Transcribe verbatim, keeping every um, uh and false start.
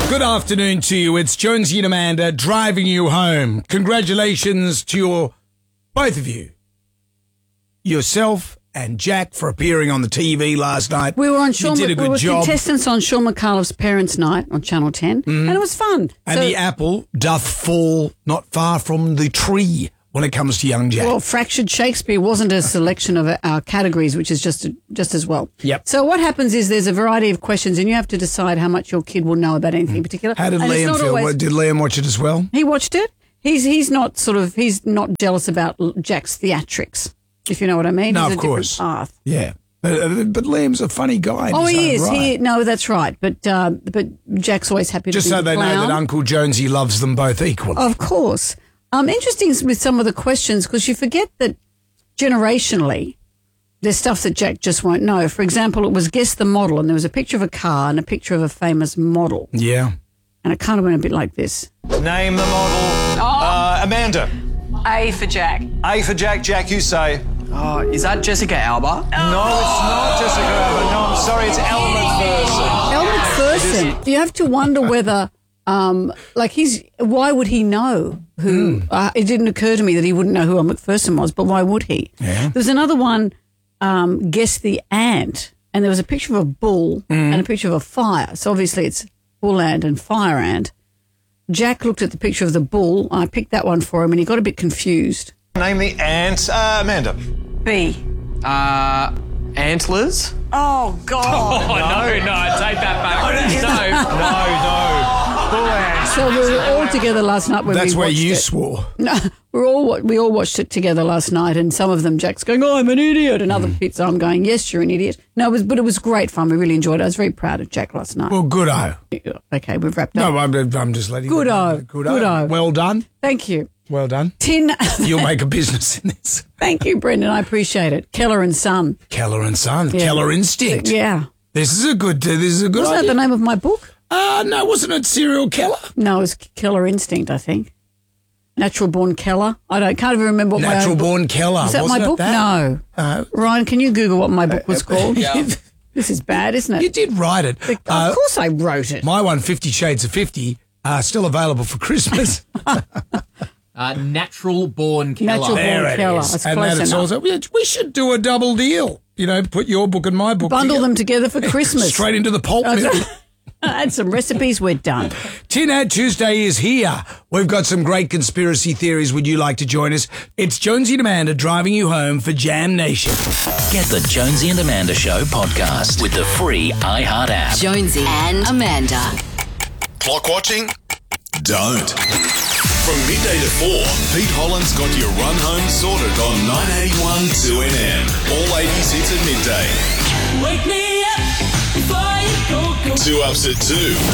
Good afternoon to you. It's Jonesy and Amanda driving you home. Congratulations to your, both of you, yourself and Jack, for appearing on the T V last night. We were on Sean. You did a good we were job. contestants on Sean McAuliffe's Parents' Night on Channel ten, mm. and it was fun. And so, the apple doth fall not far from the tree when it comes to young Jack. Well, Fractured Shakespeare wasn't a selection of our categories, which is just just as well. Yep. So what happens is there's a variety of questions, and you have to decide how much your kid will know about anything in particular. How did and Liam feel? Always, did Liam watch it as well? He watched it. He's he's not sort of he's not jealous about Jack's theatrics, if you know what I mean. No, he's of a course. Path. Yeah. But, uh, but Liam's a funny guy. In oh, his he own is. Right. He no, that's right. But uh, but Jack's always happy Just to be so the they clown. know that Uncle Jonesy loves them both equally. Of course. Um, interesting with some of the questions, because you forget that generationally there's stuff that Jack just won't know. For example, it was guess the model, and there was a picture of a car and a picture of a famous model. Yeah. And it kind of went a bit like this. Name the model. Oh. Uh, Amanda. A for Jack. A for Jack. Jack, you say. Oh, is that Jessica Alba? No, it's not Jessica Alba. No, I'm sorry, it's Elle Macpherson. Elle Macpherson. You have to wonder whether, um, like, he's. Why would he know who? Mm. Uh, it didn't occur to me that he wouldn't know who Elle Macpherson was, but why would he? Yeah. There's another one. Um, guess the ant, and there was a picture of a bull mm. and a picture of a fire. So obviously it's bull ant and fire ant. Jack looked at the picture of the bull. I picked that one for him, and he got a bit confused. Name the ant. Uh, Amanda. B. Uh, antlers? Oh, God. Oh, no, no, take that back. No, no, no. Bull ant. So we were all together last night when That's we where watched you it. swore. No, we're all we all watched it together last night, and some of them Jack's going, "Oh, I'm an idiot," and other bits I'm going, "Yes, you're an idiot." No, it was, but it was great fun. We really enjoyed it. I was very proud of Jack last night. Well, good-o. Okay, we've wrapped up. No, I'm, I'm just letting Good you know. o. Good-o. Good o. Well done. Thank you. Well done. Tin. You'll make a business in this. Thank you, Brendan. I appreciate it. Keller and Son. Keller and Son. Yeah. Keller Instinct. Yeah. This is a good. Uh, this is a good. Wasn't idea. that the name of my book? Uh, no, wasn't it Serial Keller? No, it was Keller Instinct, I think. Natural Born Keller. I don't can't even remember what Natural my Born book. Keller. Is that wasn't my it book? that? No. Uh, Ryan, can you Google what my book was called? Yeah. This is bad, isn't it? You did write it. Of Uh, course I wrote it. my one, Fifty Shades of Fifty, uh, still available for Christmas. Uh, Natural Born Keller. Natural there Born it Keller. is. That's And close that it's enough. also, we we should do a double deal. You know, put your book and my book Bundle together. them together for Christmas. Straight into the pulp Oh, mill. Add some recipes, we're done. Tin Hat Tuesday is here. We've got some great conspiracy theories. Would you like to join us? It's Jonesy and Amanda driving you home for Jam Nation. Get the Jonesy and Amanda Show podcast with the free iHeart app. Jonesy and Amanda. Clock watching? Don't. From midday to four, Pete Holland's got your run home sorted on nine eighty-one two N M. All eighties hits at midday. Wake me up before you go, go. Two ups at two.